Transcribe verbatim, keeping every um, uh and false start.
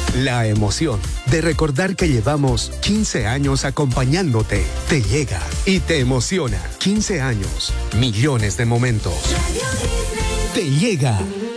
La emoción de recordar que llevamos quince años acompañándote te llega y te emociona. quince años, millones de momentos. Te llega.